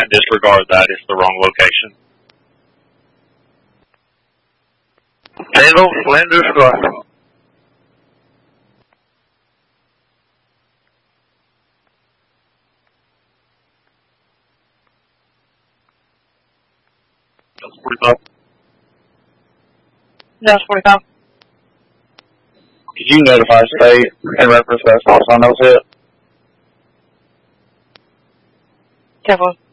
disregard that. It's the wrong location. Tango, Flanders, Squad. That's 45. That's 45. Could you notify state and reference that source on those hit? Careful.